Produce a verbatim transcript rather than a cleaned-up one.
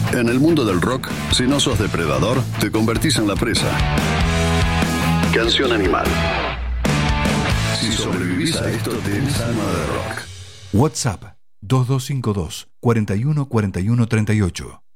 En el mundo del rock, si no sos depredador, te convertís en la presa. Canción Animal. Si sobrevivís a esto, tenés alma de rock. WhatsApp dos dos cinco dos, cuatro uno cuatro uno tres ocho.